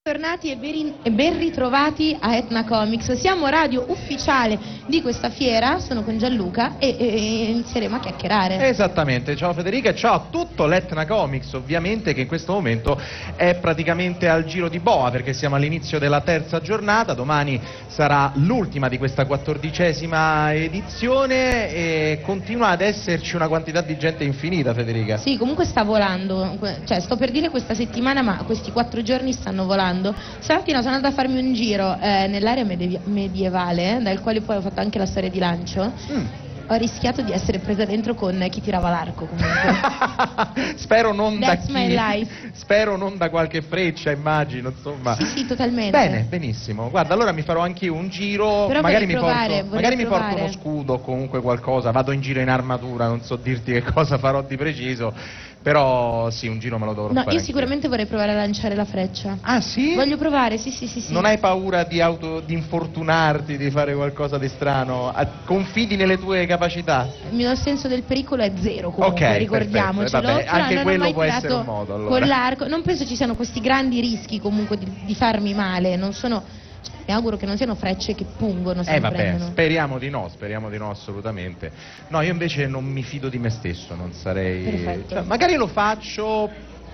Bentornati e ben ritrovati a Etna Comics. Siamo radio ufficiale di questa fiera, sono con Gianluca e inizieremo a chiacchierare. Esattamente, ciao Federica e ciao a tutto l'Etna Comics, ovviamente che in questo momento è praticamente al giro di boa perché siamo all'inizio della terza giornata, domani sarà l'ultima di questa 14ª edizione e continua ad esserci una quantità di gente infinita, Federica. Sì, comunque sta volando, cioè sto per dire questa settimana, ma questi 4 giorni stanno volando. Stamattina sono andata a farmi un giro nell'area medievale, dal quale poi ho fatto anche la storia di lancio. Ho rischiato di essere presa dentro con chi tirava l'arco, comunque. Spero non That's da my chi, life. spero non da qualche freccia, immagino, insomma. Sì, totalmente. Bene, benissimo. Guarda, allora mi farò anche io un giro, Però magari vorrei mi porto uno scudo o comunque qualcosa, vado in giro in armatura, non so dirti che cosa farò di preciso, però sì, un giro me lo dovrò fare. Io sicuramente vorrei provare a lanciare la freccia. Ah, sì? Voglio provare, sì. Non hai paura di infortunarti, di fare qualcosa di strano? Confidi nelle tue capacità? Il mio senso del pericolo è zero, comunque, Ok, ricordiamocelo. perfetto, vabbè, anche non quello ho mai può essere tirato un modo, allora. Con l'arco, non penso ci siano questi grandi rischi comunque di farmi male, non sono, mi auguro che non siano frecce che pungono se mi Vabbè, prendono. speriamo di no assolutamente. No, io invece non mi fido di me stesso, non sarei... Perfetto. Cioè, magari lo faccio,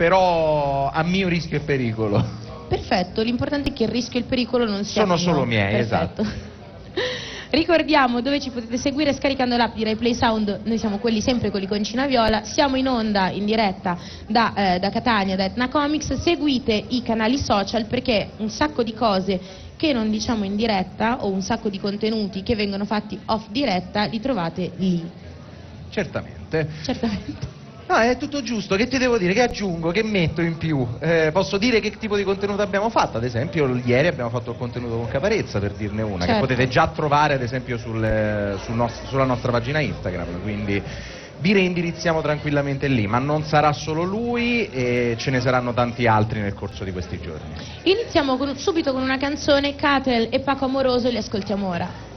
però a mio rischio e pericolo. Perfetto, l'importante è che il rischio e il pericolo non siano Sono solo miei, perfetto. esatto. Ricordiamo dove ci potete seguire scaricando l'app di RaiPlay Sound, noi siamo quelli con Icona Viola, siamo in onda in diretta da Catania, da Etna Comics, seguite i canali social perché un sacco di cose che non diciamo in diretta o un sacco di contenuti che vengono fatti off diretta li trovate lì. Certamente. Certamente. No, è tutto giusto, che ti devo dire? Che aggiungo? Che metto in più? Posso dire che tipo di contenuto abbiamo fatto? Ad esempio ieri abbiamo fatto il contenuto con Caparezza, per dirne una, certo, che potete già trovare ad esempio sulla nostra pagina Instagram, quindi vi reindirizziamo tranquillamente lì, ma non sarà solo lui e ce ne saranno tanti altri nel corso di questi giorni. Iniziamo subito con una canzone, Catel e Paco Amoroso, li ascoltiamo ora.